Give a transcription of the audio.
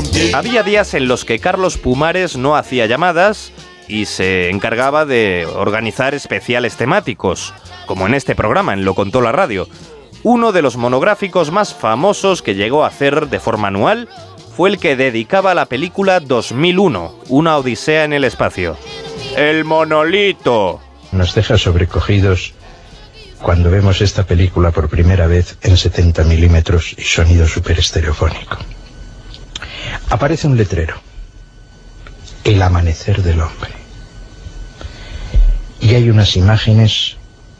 Había días en los que Carlos Pumares no hacía llamadas y se encargaba de organizar especiales temáticos, como en este programa, en Lo Contó la Radio. Uno de los monográficos más famosos que llegó a hacer de forma anual fue el que dedicaba a la película 2001, una odisea en el espacio. ¡El monolito! Nos deja sobrecogidos cuando vemos esta película por primera vez en 70 milímetros y sonido superestereofónico. Aparece un letrero: El amanecer del hombre. Y hay unas imágenes